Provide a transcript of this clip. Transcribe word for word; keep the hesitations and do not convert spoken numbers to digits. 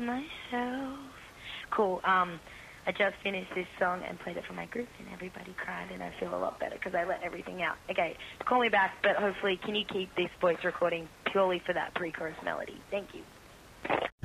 myself. Cool. Um, I just finished this song and played it for my group, and everybody cried, and I feel a lot better because I let everything out. Okay, call me back, but hopefully can you keep this voice recording purely for that pre-chorus melody? Thank you.